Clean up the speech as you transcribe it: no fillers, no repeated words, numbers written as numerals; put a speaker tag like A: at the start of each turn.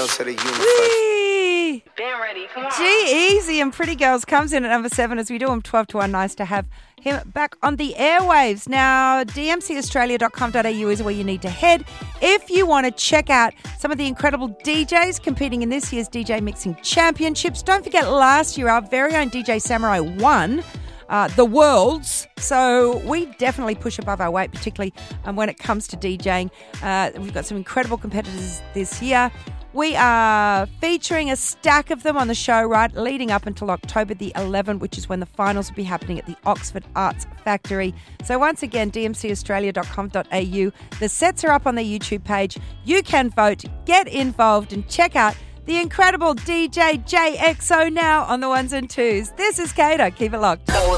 A: out to the universe.
B: Whee!
C: Been ready. Come on.
B: G-Eazy and Pretty Girls comes in at number 7 as we do him 12 to 1. Nice to have him back on the airwaves. Now, dmcaustralia.com.au is where you need to head if you want to check out some of the incredible DJs competing in this year's DJ Mixing Championships. Don't forget, last year our very own DJ Samurai won the Worlds, so we definitely push above our weight, particularly when it comes to DJing. We've got some incredible competitors this year. We are featuring a stack of them on the show, right, leading up until October the 11th, which is when the finals will be happening at the Oxford Arts Factory. So once again, dmcaustralia.com.au. The sets are up on the YouTube page. You can vote, get involved, and check out the incredible DJ JXO now on the ones and twos. This is Kato. Keep it locked.